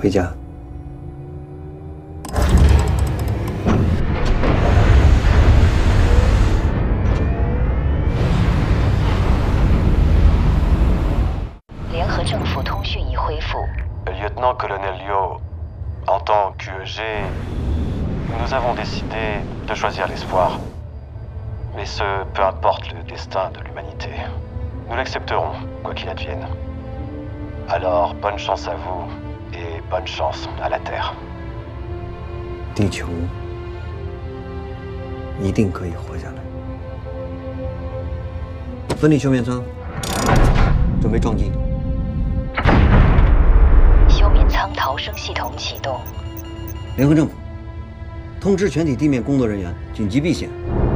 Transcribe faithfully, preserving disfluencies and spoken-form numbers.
回家。 联合政府通讯已恢复。 Lieutenant-colonel Liu, en tant qu'U E G, nous avons décidé de choisir l'espoir. Mais ce, peu importe le destin de l'humanité. Nous l'accepterons, quoi qu'il advienne. Alors, bonne chance à vous, et bonne chance à la Terre. 地球一定可以活下来。分离休眠舱，准备撞击。 休眠舱逃生系统启动。 联合政府，通知全体地面工作人员紧急避险。